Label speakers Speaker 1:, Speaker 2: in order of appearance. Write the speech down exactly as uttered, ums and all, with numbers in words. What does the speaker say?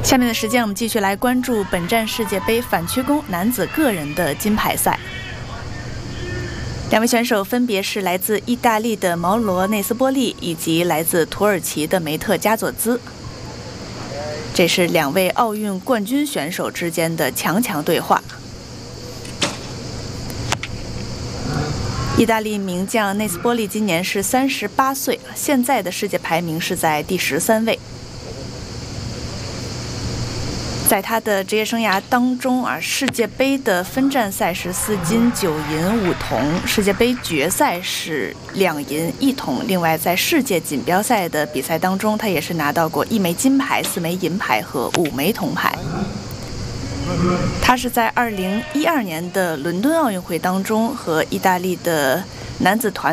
Speaker 1: 下面的时间，我们继续来关注本站世界杯反曲弓男子个人的金牌赛。两位选手分别是来自意大利的毛罗内斯波利以及来自土耳其的梅特加佐兹。这是两位奥运冠军选手之间的强强对话。意大利名将内斯波利今年是三十八岁，现在的世界排名是在第十三位。在他的职业生涯当中啊，世界杯的分站赛是四金九银五铜，世界杯决赛是两银一铜。另外，在世界锦标赛的比赛当中，他也是拿到过一枚金牌、四枚银牌和五枚铜牌。他是在二零一二年的伦敦奥运会当中和意大利的男子团